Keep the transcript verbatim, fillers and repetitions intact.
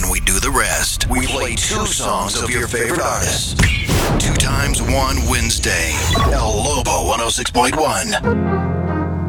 we do the rest. We play two songs of your favorite artists. Two times one Wednesday. El Lobo one oh six point one.